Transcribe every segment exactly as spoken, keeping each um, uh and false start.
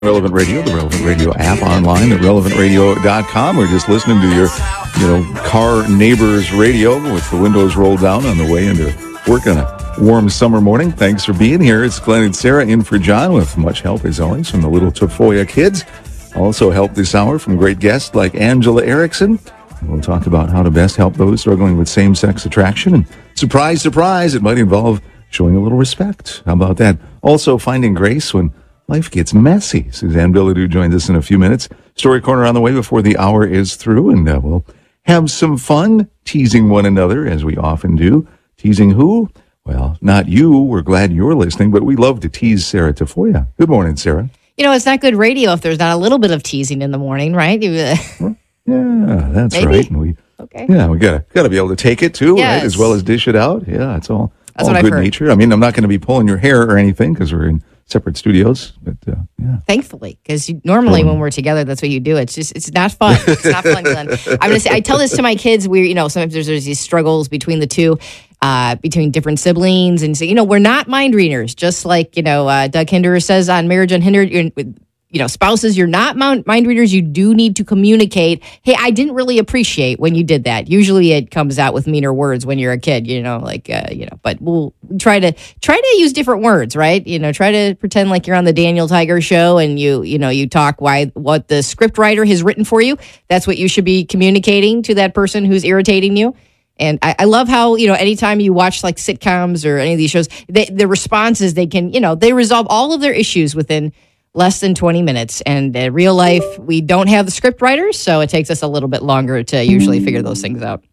Relevant Radio, the Relevant Radio app online at relevant radio dot com, or just listening to your, you know, car neighbor's radio with the windows rolled down on the way into work on a warm summer morning. Thanks for being here. It's Glenn and Sarah in for John with much help as always from the little Tafoya kids. Also help this hour from great guests like Angela Erickson. We'll talk about how to best help those struggling with same-sex attraction. And surprise, surprise, it might involve showing a little respect. How about that? Also finding grace when life gets messy. Suzanne Bilodeau joins us in a few minutes. Story Corner on the way before the hour is through, and uh, we'll have some fun teasing one another, as we often do. Teasing who? Well, not you. We're glad you're listening, but we love to tease Sarah Tafoya. Good morning, Sarah. You know, it's not good radio if there's not a little bit of teasing in the morning, right? Well, yeah, that's Maybe? right. And we, okay. Yeah, we gotta gotta be able to take it too, Yes. right? As well as dish it out. Yeah, it's all, That's all what I've good heard. nature. I mean, I'm not going to be pulling your hair or anything because we're in separate studios, but uh, yeah. Thankfully, because normally when we're together, that's what you do. It's just, it's not fun. It's not fun, Glenn. I'm gonna say, I tell this to my kids. We, you know, sometimes there's, there's these struggles between the two, uh, between different siblings, and so you know, we're not mind readers. Just like you know, uh, Doug Hinderer says on Marriage Unhindered, you're, you know, spouses, you're not mind mind readers. You do need to communicate. Hey, I didn't really appreciate when you did that. Usually, it comes out with meaner words when you're a kid. You know, like uh, you know, but we'll try to try to use different words, right? You know, try to pretend like you're on the Daniel Tiger show and you you know you talk why what the script writer has written for you. That's what you should be communicating to that person who's irritating you. And I, I love how, you know, anytime you watch like sitcoms or any of these shows, they, the responses, they can, you know, they resolve all of their issues within less than twenty minutes. And in real life, we don't have the script writers, so it takes us a little bit longer to usually figure those things out.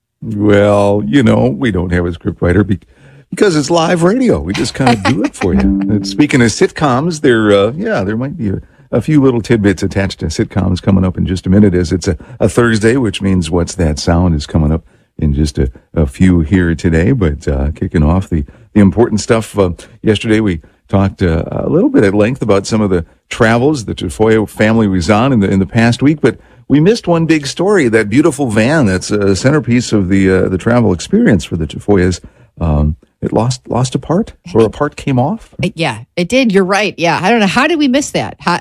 Well, you know, we don't have a script writer be- because it's live radio. We just kind of do it for you. And speaking of sitcoms, there, uh, yeah, there might be a, a few little tidbits attached to sitcoms coming up in just a minute, as it's a, a Thursday, which means What's That Sound is coming up in just a, a few here today. But uh, kicking off the, the important stuff, uh, yesterday we talked uh, a little bit at length about some of the travels the Tafoya family was on in the in the past week, but we missed one big story, that beautiful van that's a centerpiece of the uh, the travel experience for the Tafoyas. Um, it lost lost a part, or a part came off? It- yeah, it did. You're right. Yeah, I don't know. How did we miss that? How,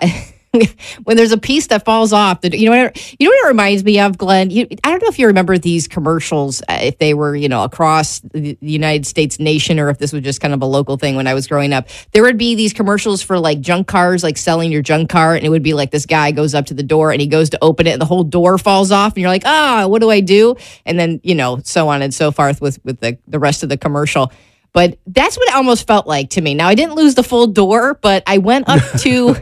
when there's a piece that falls off, the, you know what? You know what it reminds me of, Glenn? You, I don't know if you remember these commercials, uh, if they were, you know, across the, the United States nation, or if this was just kind of a local thing when I was growing up. There would be these commercials for like junk cars, like selling your junk car, and it would be like this guy goes up to the door and he goes to open it, and the whole door falls off, and you're like, ah, what do I do? And then, you know, so on and so forth with with the the rest of the commercial. But that's what it almost felt like to me. Now, I didn't lose the full door, but I went up to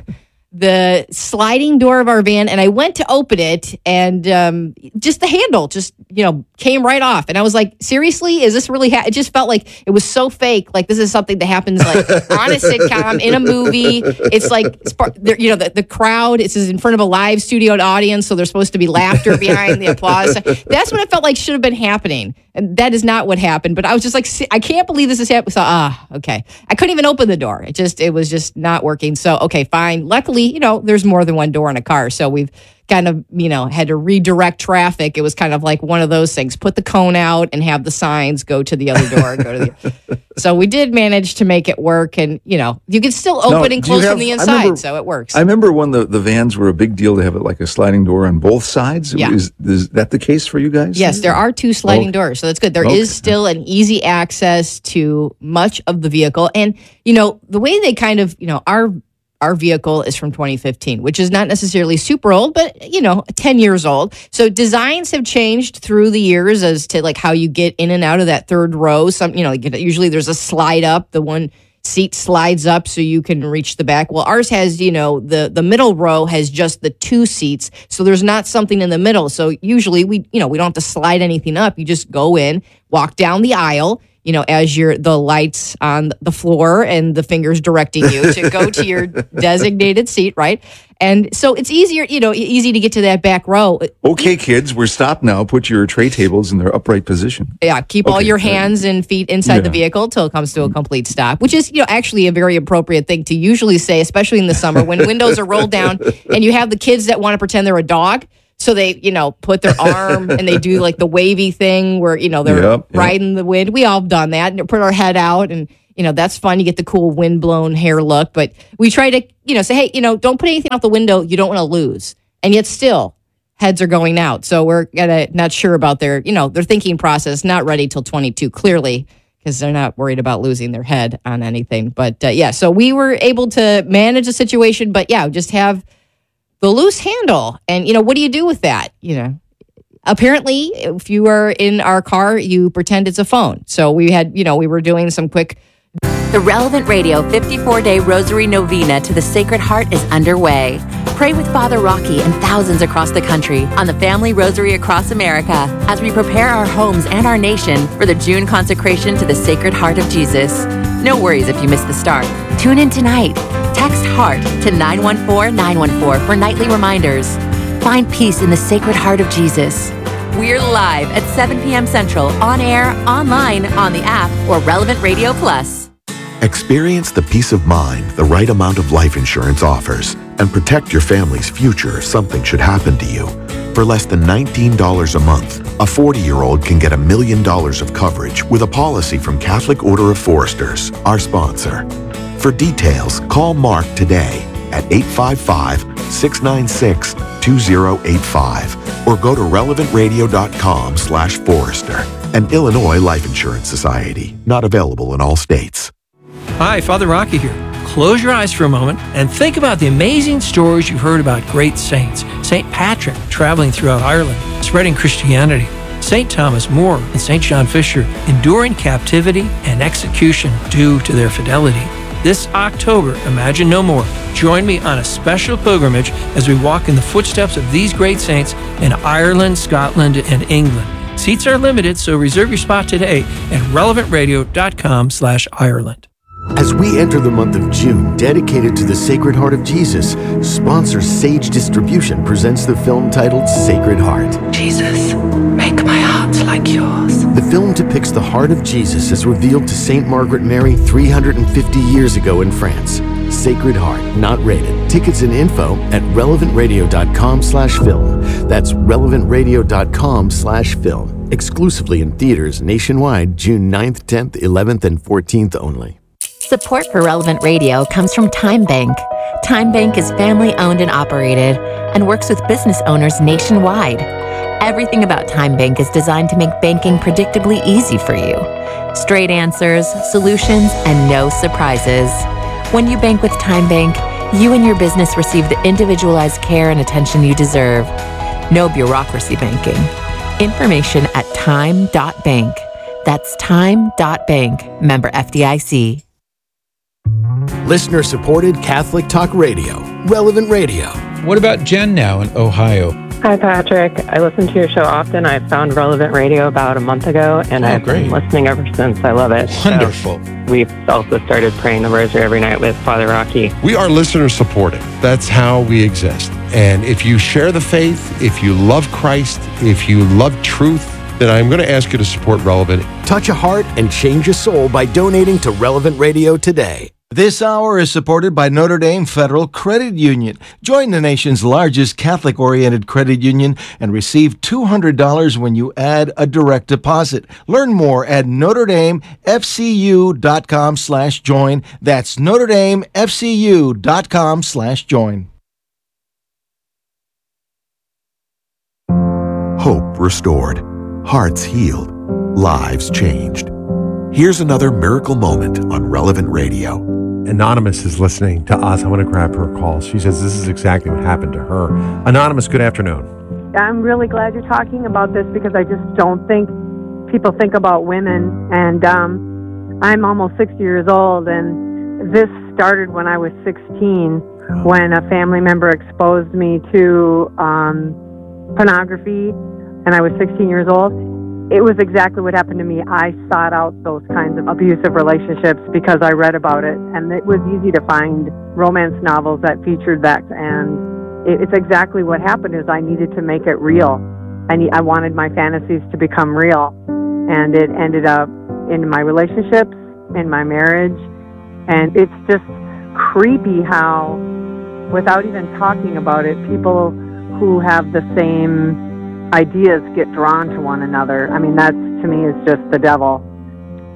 the sliding door of our van, and I went to open it, and um, just the handle just, you know, came right off. And I was like, seriously, is this really, ha-? It just felt like it was so fake. Like this is something that happens like on a sitcom, in a movie. It's like, you know, the, the crowd, it's in front of a live studio audience, so there's supposed to be laughter behind the applause. That's what it felt like should have been happening. And that is not what happened. But I was just like, I can't believe this is happening. So, ah, okay. I couldn't even open the door. It just, it was just not working. So, okay, fine. Luckily, you know, there's more than one door in a car. So we've kind of, you know, had to redirect traffic. It was kind of like one of those things. Put the cone out and have the signs go to the other door. go to the. So we did manage to make it work. And, you know, you can still open Now, and do you close have- from the I inside. remember- so it works. I remember when the, the vans were a big deal to have it like a sliding door on both sides. Yeah. Is, is that the case for you guys? Yes, there are two sliding Okay. doors, so that's good. There Okay. is still an easy access to much of the vehicle. And, you know, the way they kind of, you know, our our vehicle is from twenty fifteen, which is not necessarily super old, but, you know, ten years old. So designs have changed through the years as to like how you get in and out of that third row. Some, you know, like, usually there's a slide up, the one seat slides up so you can reach the back. Well, ours has, you know, the the middle row has just the two seats, so there's not something in the middle. So usually we, you know, we don't have to slide anything up. You just go in, walk down the aisle, you know, as your the lights on the floor and the fingers directing you to go to your designated seat, right? And so it's easier, you know, easy to get to that back row. Okay, kids, we're stopped now. Put your tray tables in their upright position. Yeah, keep all Okay. your hands and feet inside the Yeah. vehicle till it comes to a complete stop, which is, you know, actually a very appropriate thing to usually say, especially in the summer when windows are rolled down and you have the kids that want to pretend they're a dog. So they, you know, put their arm and they do like the wavy thing where, you know, they're Yep, yep. riding the wind. We all have done that and put our head out and, You know, that's fun. You get the cool windblown hair look. But we try to, you know, say, hey, you know, don't put anything out the window you don't want to lose. And yet still, heads are going out. So we're gonna, not sure about their, you know, their thinking process, not ready till twenty-two, clearly, because they're not worried about losing their head on anything. But uh, yeah, so we were able to manage the situation. But yeah, just have the loose handle. And, you know, what do you do with that? You know, apparently, if you are in our car, you pretend it's a phone. So we had, you know, we were doing some quick. The Relevant Radio fifty-four day Rosary Novena to the Sacred Heart is underway. Pray with Father Rocky and thousands across the country on the Family Rosary Across America as we prepare our homes and our nation for the June consecration to the Sacred Heart of Jesus. No worries if you miss the start. Tune in tonight. Text HEART to nine one four nine one four for nightly reminders. Find peace in the Sacred Heart of Jesus. We're live at seven p.m. Central, on air, online, on the app, or Relevant Radio Plus. Experience the peace of mind the right amount of life insurance offers and protect your family's future if something should happen to you. For less than nineteen dollars a month, a forty-year-old can get a million dollars of coverage with a policy from Catholic Order of Foresters, our sponsor. For details, call Mark today at eight five five, six nine six, two zero eight five or go to relevant radio dot com slash Forester. An Illinois Life Insurance Society, not available in all states. Hi, Father Rocky here. Close your eyes for a moment and think about the amazing stories you've heard about great saints. Saint Patrick traveling throughout Ireland, spreading Christianity. Saint Thomas More and Saint John Fisher enduring captivity and execution due to their fidelity. This October, Imagine No More. Join me on a special pilgrimage as we walk in the footsteps of these great saints in Ireland, Scotland, and England. Seats are limited, so reserve your spot today at relevant radio dot com slash Ireland. As we enter the month of June, dedicated to the Sacred Heart of Jesus, sponsor Sage Distribution presents the film titled Sacred Heart. Jesus, make my heart like yours. The film depicts the heart of Jesus as revealed to Saint Margaret Mary three hundred fifty years ago in France. Sacred Heart, not rated. Tickets and info at relevant radio dot com slash film. That's relevant radio dot com slash film. Exclusively in theaters nationwide, June ninth, tenth, eleventh, and fourteenth only. Support for Relevant Radio comes from Time Bank. Time Bank is family-owned and operated and works with business owners nationwide. Everything about Time Bank is designed to make banking predictably easy for you. Straight answers, solutions, and no surprises. When you bank with Time Bank, you and your business receive the individualized care and attention you deserve. No bureaucracy banking. Information at time dot bank. That's time dot bank. Member F D I C. Listener-supported Catholic Talk Radio. Relevant Radio. What about Jen now in Ohio? Hi, Patrick. I listen to your show often. I found Relevant Radio about a month ago, and Oh, I've great. been listening ever since. I love it. Wonderful. So we've also started praying the rosary every night with Father Rocky. We are listener supported. That's how we exist. And if you share the faith, if you love Christ, if you love truth, then I'm going to ask you to support Relevant. Touch a heart and change a soul by donating to Relevant Radio today. This hour is supported by Notre Dame Federal Credit Union. Join the nation's largest Catholic-oriented credit union and receive two hundred dollars when you add a direct deposit. Learn more at notre dame f c u dot com slash join. That's notre dame f c u dot com slash join. Hope restored, hearts healed, lives changed. Here's another miracle moment on Relevant Radio. Anonymous is listening to us. I want to grab her call. She says this is exactly what happened to her. Anonymous, good afternoon. I'm really glad you're talking about this because I just don't think people think about women. And um, I'm almost sixty years old, and this started when I was sixteen, when a family member exposed me to um, pornography, and I was sixteen years old. It was exactly what happened to me. I sought out those kinds of abusive relationships because I read about it, and it was easy to find romance novels that featured that. And it, it's exactly what happened. Is I needed to make it real. I need, I wanted my fantasies to become real, and it ended up in my relationships, in my marriage, and it's just creepy how, without even talking about it, people who have the same ideas get drawn to one another. I mean, that to me is just the devil.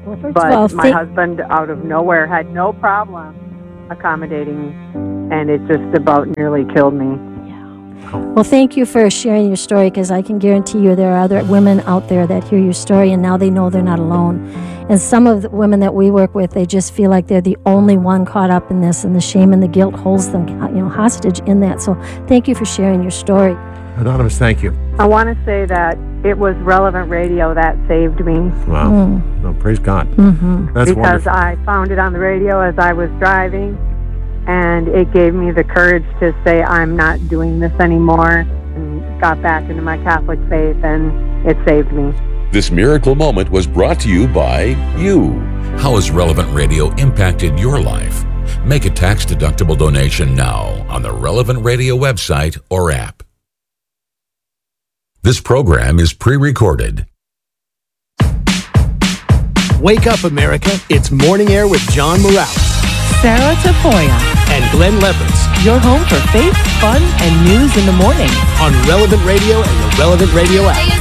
Well, first but of all, my thank- husband, out of nowhere, had no problem accommodating, and it just about nearly killed me. Well, thank you for sharing your story, because I can guarantee you there are other women out there that hear your story and now they know they're not alone. And some of the women that we work with, they just feel like they're the only one caught up in this, and the shame and the guilt holds them, you know, hostage in that. So thank you for sharing your story. Anonymous, thank you. I want to say that it was Relevant Radio that saved me. Wow. Mm. No, praise God. Mm-hmm. That's because wonderful. I found it on the radio as I was driving, and it gave me the courage to say I'm not doing this anymore, and got back into my Catholic faith, and it saved me. This miracle moment was brought to you by you. How has Relevant Radio impacted your life? Make a tax-deductible donation now on the Relevant Radio website or app. This program is pre-recorded. Wake up, America. It's Morning Air with John Morales, Sarah Tafoya, and Glenn Leverts your home for faith, fun, and news in the morning on Relevant Radio and the Relevant Radio app.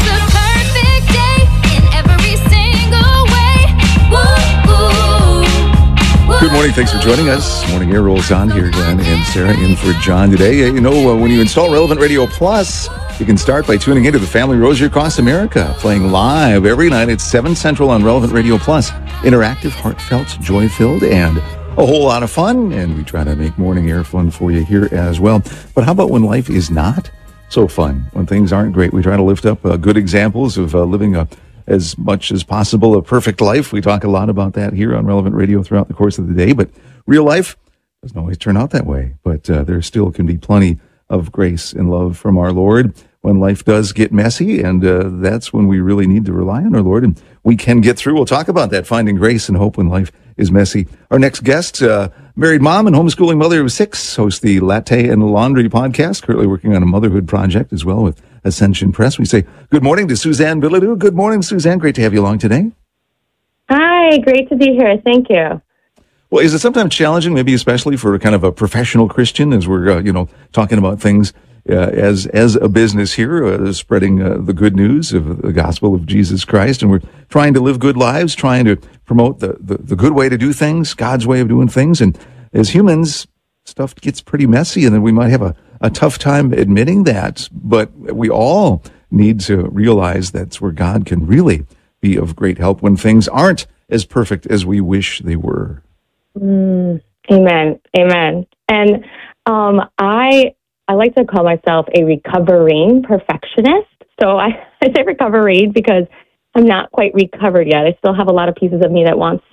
Good morning. Thanks for joining us. Morning Air rolls on here, Glenn and Sarah in for John today. You know, uh, when you install Relevant Radio Plus, you can start by tuning into the Family Rosary Across America, playing live every night at seven Central on Relevant Radio Plus. Interactive, heartfelt, joy-filled, and a whole lot of fun. And we try to make Morning Air fun for you here as well. But how about when life is not so fun? When things aren't great, we try to lift up uh, good examples of uh, living a as much as possible a perfect life. We talk a lot about that here on Relevant Radio throughout the course of the day, but real life doesn't always turn out that way. But uh, there still can be plenty of grace and love from our Lord when life does get messy, and uh, that's when we really need to rely on our Lord, and we can get through. We'll talk about that, finding grace and hope when life is messy. Our next guest, uh, married mom and homeschooling mother of six, hosts the Latte and Laundry podcast, currently working on a motherhood project as well with Ascension Press. We say good morning to Suzanne Bilodeau. Good morning, Suzanne. Great to have you along today. Hi, great to be here. Thank you. Well, is it sometimes challenging, maybe especially for kind of a professional Christian, as we're, uh, you know, talking about things uh, as as a business here, uh, spreading uh, the good news of the gospel of Jesus Christ, and we're trying to live good lives, trying to promote the, the, the good way to do things, God's way of doing things, and as humans, stuff gets pretty messy, and then we might have a a tough time admitting that, but we all need to realize that's where God can really be of great help when things aren't as perfect as we wish they were. Mm, amen. Amen. And um, I I like to call myself a recovering perfectionist. So I, I say recovering because I'm not quite recovered yet. I still have a lot of pieces of me that wants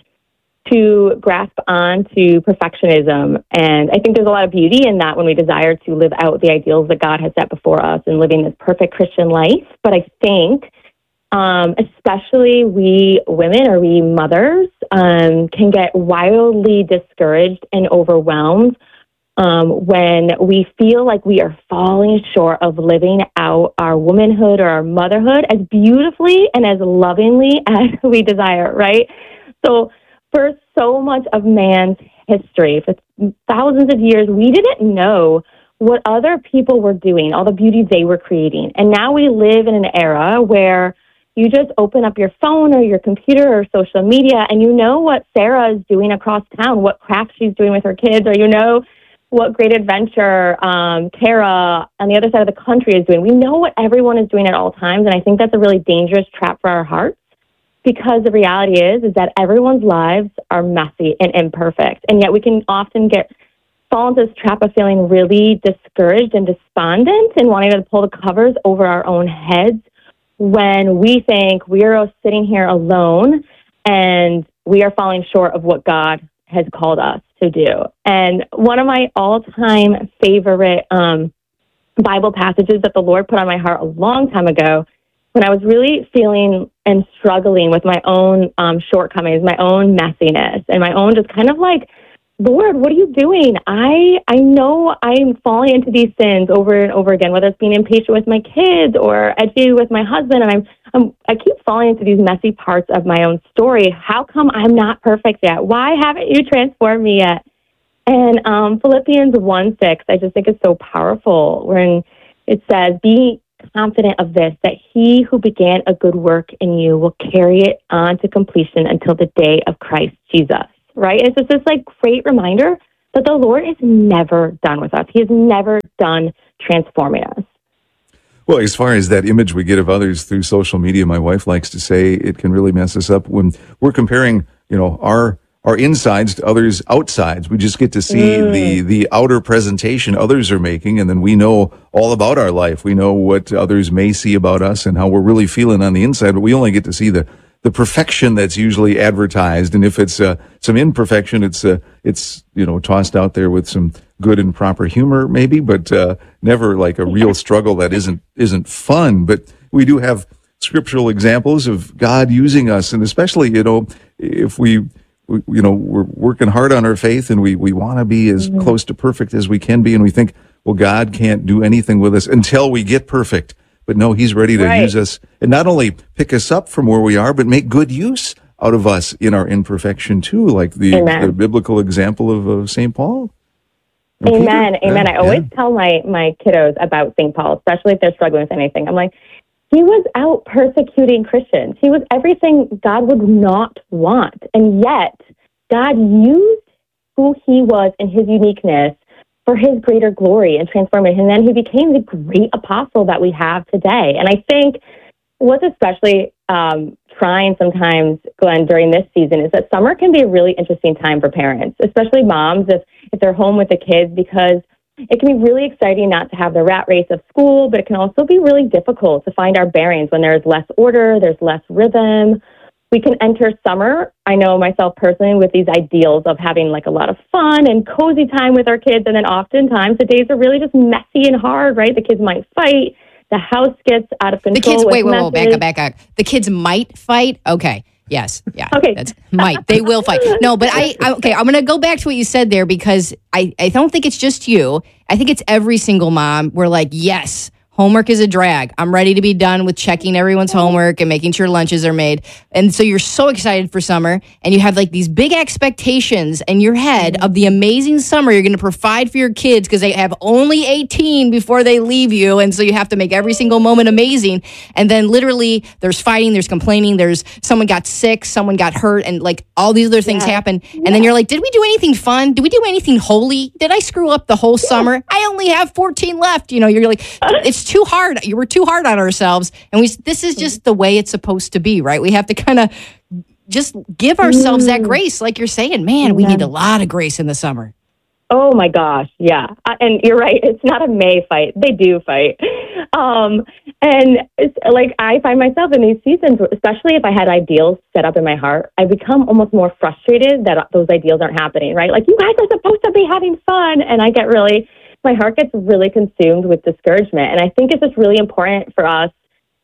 to grasp on to perfectionism. And I think there's a lot of beauty in that when we desire to live out the ideals that God has set before us and living this perfect Christian life. But I think, um, especially we women or we mothers, um, can get wildly discouraged and overwhelmed um, when we feel like we are falling short of living out our womanhood or our motherhood as beautifully and as lovingly as we desire, right? So for so much of man's history, for thousands of years, we didn't know what other people were doing, all the beauty they were creating. And now we live in an era where you just open up your phone or your computer or social media and you know what Sarah is doing across town, what craft she's doing with her kids, or you know what great adventure um, Tara on the other side of the country is doing. We know what everyone is doing at all times, and I think that's a really dangerous trap for our hearts. Because the reality is, is that everyone's lives are messy and imperfect. And yet we can often get fall into this trap of feeling really discouraged and despondent and wanting to pull the covers over our own heads when we think we're sitting here alone and we are falling short of what God has called us to do. And one of my all-time favorite um, Bible passages that the Lord put on my heart a long time ago, when I was really feeling and struggling with my own um, shortcomings, my own messiness, and my own just kind of like, Lord, what are you doing? I I know I'm falling into these sins over and over again, whether it's being impatient with my kids or edgy with my husband, and I'm, I'm I keep falling into these messy parts of my own story. How come I'm not perfect yet? Why haven't you transformed me yet? And um, Philippians one six, I just think it's so powerful when it says, "Be confident of this, that he who began a good work in you will carry it on to completion until the day of Christ Jesus, right? It's just this like great reminder that the Lord is never done with us. He is never done transforming us. Well, as far as that image we get of others through social media, my wife likes to say it can really mess us up when we're comparing, you know, our our insides to others' outsides. We just get to see mm. the the outer presentation others are making, and then we know all about our life. We know what others may see about us and how we're really feeling on the inside, but we only get to see the the perfection that's usually advertised. And if it's uh, some imperfection, it's uh, it's you know tossed out there with some good and proper humor, maybe, but uh, never like a real struggle that isn't isn't fun. But we do have scriptural examples of God using us, and especially you know if we. We, you know, we're working hard on our faith and we, we want to be as mm-hmm. close to perfect as we can be. And we think, well, God can't do anything with us until we get perfect. But no, he's ready to right. use us and not only pick us up from where we are, but make good use out of us in our imperfection too, like the, the biblical example of uh, Saint Paul. Amen. Peter. Amen. Yeah, I always yeah. tell my, my kiddos about Saint Paul, especially if they're struggling with anything. I'm like, he was out persecuting Christians. He was everything God would not want. And yet, God used who he was and his uniqueness for his greater glory and transforming him. And then he became the great apostle that we have today. And I think what's especially um, trying sometimes, Glenn, during this season is that summer can be a really interesting time for parents, especially moms, if, if they're home with the kids, because it can be really exciting not to have the rat race of school, but it can also be really difficult to find our bearings when there's less order, there's less rhythm. We can enter summer, I know myself personally, with these ideals of having like a lot of fun and cozy time with our kids. And then oftentimes the days are really just messy and hard, right? The kids might fight. The house gets out of control. The kids, with wait, wait, wait, back messes. up, back up. The kids might fight? Okay. Yes. Yeah. Okay. That's might. They will fight. No, but I, I okay, I'm going to go back to what you said there because I, I don't think it's just you. I think it's every single mom. We're like, yes, homework is a drag. I'm ready to be done with checking everyone's homework and making sure lunches are made. And so you're so excited for summer and you have like these big expectations in your head of the amazing summer you're going to provide for your kids because they have only eighteen before they leave you. And so you have to make every single moment amazing. And then literally there's fighting, there's complaining, there's someone got sick, someone got hurt, and like all these other things yeah. happen. And yeah. then you're like, did we do anything fun? Did we do anything holy? Did I screw up the whole yeah. summer? I only have fourteen left. You know, you're like, it's too hard. You were too hard on ourselves. And we, this is just the way it's supposed to be, right? We have to kind of just give ourselves mm. that grace. Like you're saying, man, yeah. we need a lot of grace in the summer. Oh my gosh. Yeah. Uh, and you're right. It's not a May fight. They do fight. Um, and it's like, I find myself in these seasons, especially if I had ideals set up in my heart, I become almost more frustrated that those ideals aren't happening, right? Like, you guys are supposed to be having fun. And I get really, my heart gets really consumed with discouragement. And I think it's just really important for us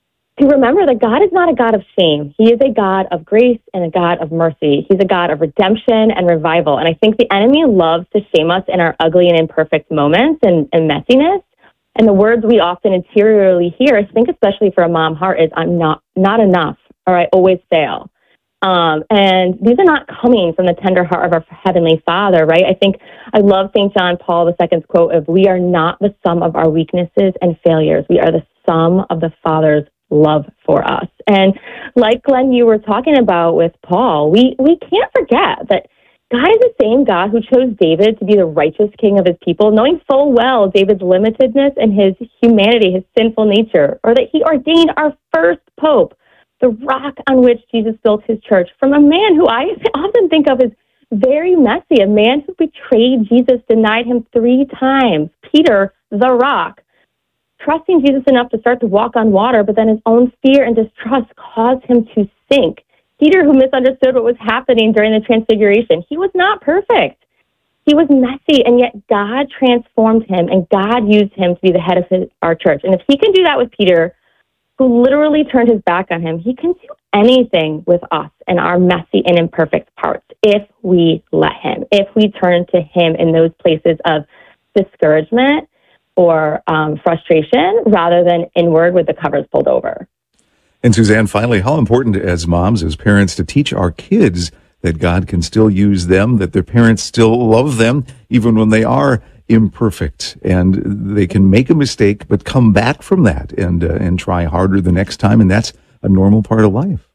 to remember that God is not a God of shame. He is a God of grace and a God of mercy. He's a God of redemption and revival. And I think the enemy loves to shame us in our ugly and imperfect moments and, and messiness. And the words we often interiorly hear, I think especially for a mom heart, is I'm not not enough, or I always fail. Um, and these are not coming from the tender heart of our Heavenly Father, right? I think I love Saint John Paul the Second's quote of, we are not the sum of our weaknesses and failures. We are the sum of the Father's love for us. And like Glenn, you were talking about with Paul, we, we can't forget that God is the same God who chose David to be the righteous king of his people, knowing full well David's limitedness and his humanity, his sinful nature, or that he ordained our first pope, the rock on which Jesus built his church, from a man who I often think of as very messy, a man who betrayed Jesus, denied him three times, Peter, the rock, trusting Jesus enough to start to walk on water, but then his own fear and distrust caused him to sink. Peter, who misunderstood what was happening during the Transfiguration, he was not perfect. He was messy, and yet God transformed him, and God used him to be the head of his, our church. And if he can do that with Peter, who literally turned his back on him, he can do anything with us and our messy and imperfect parts if we let him, if we turn to him in those places of discouragement or um, frustration rather than inward with the covers pulled over. And Suzanne, finally, how important as moms, as parents, to teach our kids that God can still use them, that their parents still love them, even when they are imperfect, and they can make a mistake, but come back from that and uh, and try harder the next time, and that's a normal part of life.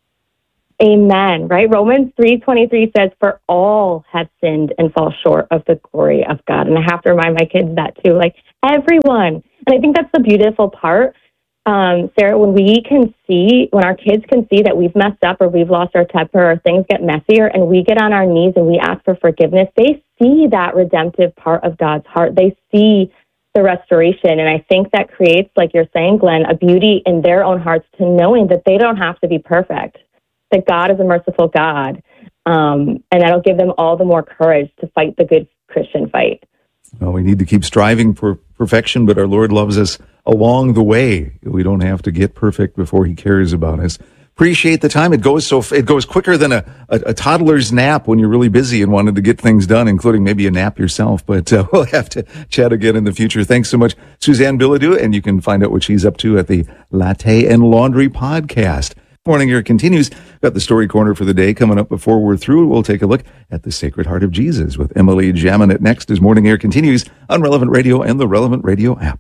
Amen. Right? Romans three twenty-three says, "For all have sinned and fall short of the glory of God." And I have to remind my kids that too, like everyone. And I think that's the beautiful part, um, Sarah, when we can see, when our kids can see that we've messed up or we've lost our temper or things get messier and we get on our knees and we ask for forgiveness, they see that redemptive part of God's heart. They see the restoration. And I think that creates, like you're saying, Glenn, a beauty in their own hearts to knowing that they don't have to be perfect, that God is a merciful God. Um, and that'll give them all the more courage to fight the good Christian fight. Well, we need to keep striving for perfection, but our Lord loves us along the way. We don't have to get perfect before he cares about us. Appreciate the time. It goes so it goes quicker than a, a, a toddler's nap when you're really busy and wanted to get things done, including maybe a nap yourself. But uh, we'll have to chat again in the future. Thanks so much, Suzanne Bilodeau, and you can find out what she's up to at the Latte and Laundry podcast. Morning Here continues. Got the story corner for the day coming up. Before we're through, we'll take a look at the Sacred Heart of Jesus with Emily Jaminet next as Morning Air continues on Relevant Radio and the Relevant Radio app.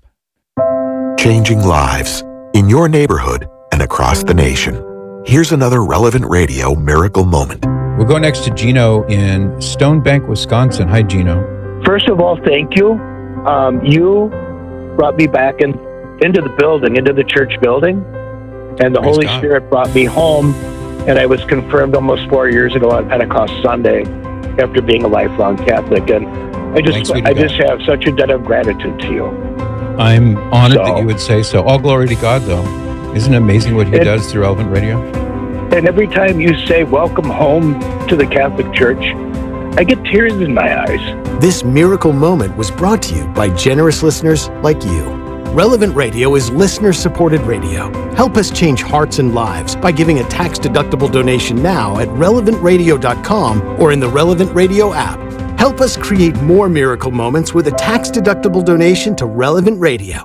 Changing lives in your neighborhood and across the nation. Here's another Relevant Radio miracle moment. We'll go next to Gino in Stone Bank, Wisconsin. Hi, Gino. First of all, thank you. Um, you brought me back in, into the building, into the church building. And the Praise Holy God. Spirit brought me home, and I was confirmed almost four years ago on Pentecost Sunday after being a lifelong Catholic. And I just Thanks be to I God. just have such a debt of gratitude to you. I'm honored So- that you would say so. All glory to God, though. Isn't it amazing what he It- does through Relevant Radio? And every time you say welcome home to the Catholic Church, I get tears in my eyes. This miracle moment was brought to you by generous listeners like you. Relevant Radio is listener-supported radio. Help us change hearts and lives by giving a tax-deductible donation now at relevant radio dot com or in the Relevant Radio app. Help us create more miracle moments with a tax-deductible donation to Relevant Radio.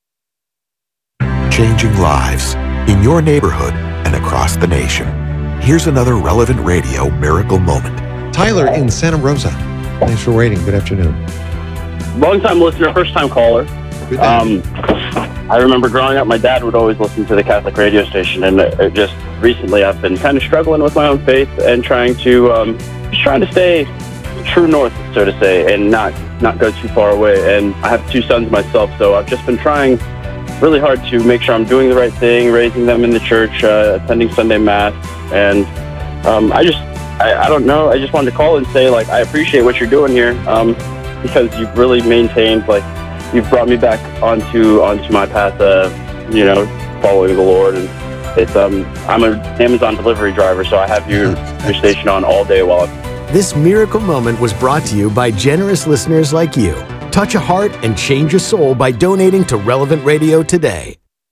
Changing lives in your neighborhood and across the nation. Here's another Relevant Radio miracle moment. Tyler in Santa Rosa. Thanks for waiting. Good afternoon. Long time listener, first time caller. Um, I remember growing up, my dad would always listen to the Catholic radio station, and uh, just recently I've been kind of struggling with my own faith and trying to um, just trying to stay true north, so to say, and not not go too far away. And I have two sons myself, so I've just been trying really hard to make sure I'm doing the right thing, raising them in the church, uh, attending Sunday Mass, and um, I just I, I don't know. I just wanted to call and say, like, I appreciate what you're doing here, um, because you've really maintained, like, you've brought me back onto onto my path of, you know, following the Lord. And it's um I'm an Amazon delivery driver, so I have your your station on all day while I'm. This miracle moment was brought to you by generous listeners like you. Touch a heart and change a soul by donating to Relevant Radio today.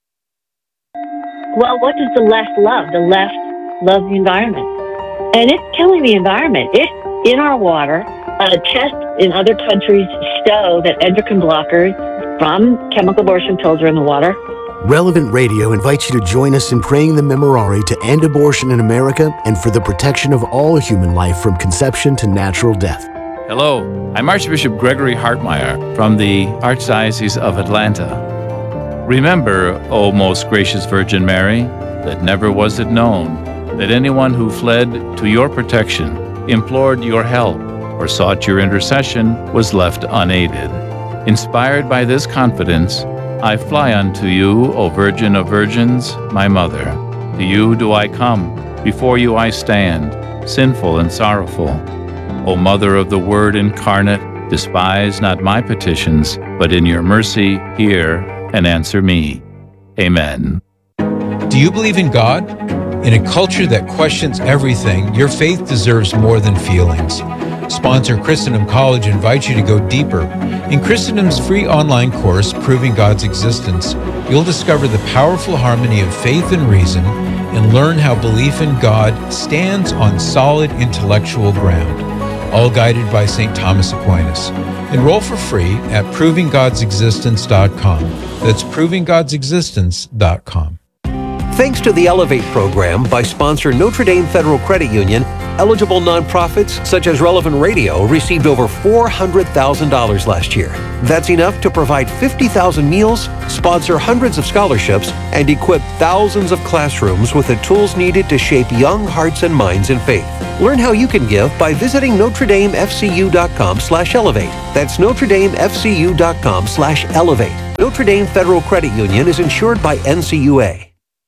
Well, what does the left love? The left loves the environment. And it's killing the environment. It's in our water. Uh, tests in other countries show that endocrine blockers from chemical abortion pills are in the water. Relevant Radio invites you to join us in praying the Memorare to end abortion in America and for the protection of all human life from conception to natural death. Hello, I'm Archbishop Gregory Hartmeyer from the Archdiocese of Atlanta. Remember, O most gracious Virgin Mary, that never was it known that anyone who fled to your protection, implored your help, or sought your intercession was left unaided. Inspired by this confidence, I fly unto you, O Virgin of Virgins, my Mother. To you do I come, before you I stand, sinful and sorrowful. O Mother of the Word incarnate, despise not my petitions, but in your mercy hear and answer me. Amen. Do you believe in God? In a culture that questions everything, your faith deserves more than feelings. Sponsor Christendom College invites you to go deeper. In Christendom's free online course, Proving God's Existence, you'll discover the powerful harmony of faith and reason and learn how belief in God stands on solid intellectual ground, all guided by Saint Thomas Aquinas. Enroll for free at proving gods existence dot com. That's proving gods existence dot com. Thanks to the Elevate program by sponsor Notre Dame Federal Credit Union, eligible nonprofits such as Relevant Radio received over four hundred thousand dollars last year. That's enough to provide fifty thousand meals, sponsor hundreds of scholarships, and equip thousands of classrooms with the tools needed to shape young hearts and minds in faith. Learn how you can give by visiting Notre Dame F C U dot com slash elevate. That's Notre Dame F C U dot com slash elevate. Notre Dame Federal Credit Union is insured by N C U A.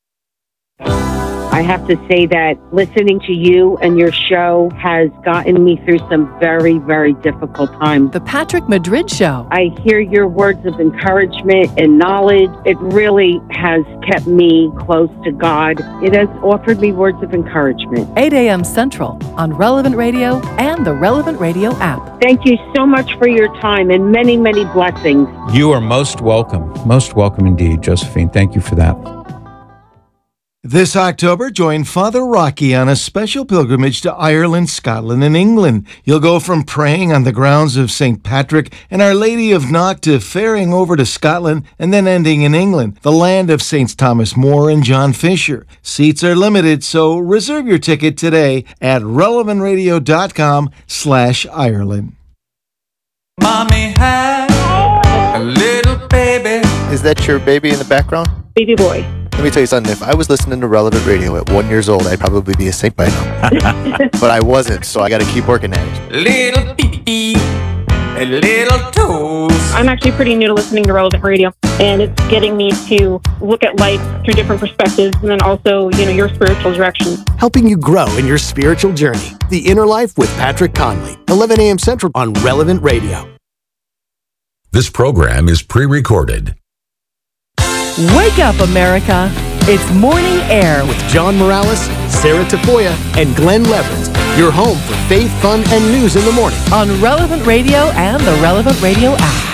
I have to say that listening to you and your show has gotten me through some very, very difficult times. The Patrick Madrid Show. I hear your words of encouragement and knowledge. It really has kept me close to God. It has offered me words of encouragement. eight a.m. Central on Relevant Radio and the Relevant Radio app. Thank you so much for your time and many, many blessings. You are most welcome. Most welcome indeed, Josephine. Thank you for that. This October, join Father Rocky on a special pilgrimage to Ireland, Scotland, and England. You'll go from praying on the grounds of Saint Patrick and Our Lady of Knock to ferrying over to Scotland and then ending in England, the land of Saints Thomas More and John Fisher. Seats are limited, so reserve your ticket today at relevant radio dot com slash Ireland. Mommy had a little baby. Is that your baby in the background? Baby boy. Let me tell you something. If I was listening to Relevant Radio at one years old, I'd probably be a saint by now. But I wasn't, so I got to keep working at it. Little pee a little toes. I'm actually pretty new to listening to Relevant Radio, and it's getting me to look at life through different perspectives, and then also, you know, your spiritual direction. Helping you grow in your spiritual journey. The Inner Life with Patrick Conley, eleven a.m. Central on Relevant Radio. This program is pre-recorded. Wake up, America. It's Morning Air With John Morales, Sarah Tafoya, and Glenn Leverett. Your home for faith, fun, and news in the morning. On Relevant Radio and the Relevant Radio app.